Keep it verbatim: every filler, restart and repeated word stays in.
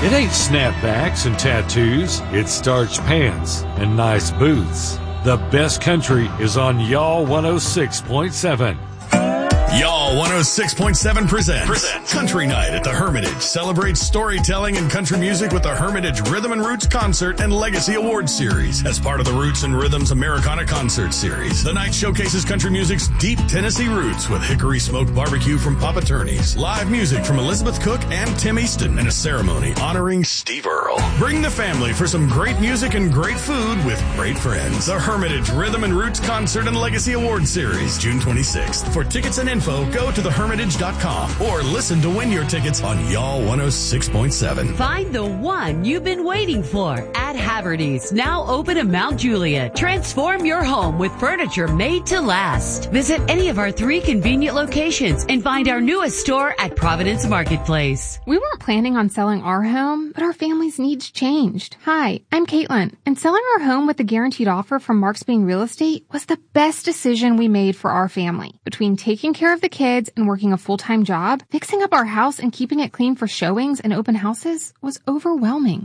It ain't snapbacks and tattoos. It's starched pants and nice boots. The best country is on Y'all one oh six point seven. Y'all one oh six point seven presents, presents Country Night at the Hermitage. Celebrates storytelling and country music with the Hermitage Rhythm and Roots Concert and Legacy Awards Series. As part of the Roots and Rhythms Americana Concert Series, the night showcases country music's deep Tennessee roots with hickory smoked barbecue from Papa Turney's, live music from Elizabeth Cook and Tim Easton, and a ceremony honoring Steve Earle. Bring the family for some great music and great food with great friends. The Hermitage Rhythm and Roots Concert and Legacy Awards Series, June twenty-sixth. For tickets and info, go to the hermitage dot com or listen to win your tickets on Y'all one oh six point seven. Find the one you've been waiting for at Haverty's, now open in Mount Juliet. Transform your home with furniture made to last. Visit any of our three convenient locations and find our newest store at Providence Marketplace. We weren't planning on selling our home, but our family's needs changed. Hi, I'm Caitlin, and selling our home with a guaranteed offer from Marks Being Real Estate was the best decision we made for our family. Between taking care of the kids and working a full-time job, fixing up our house and keeping it clean for showings and open houses was overwhelming.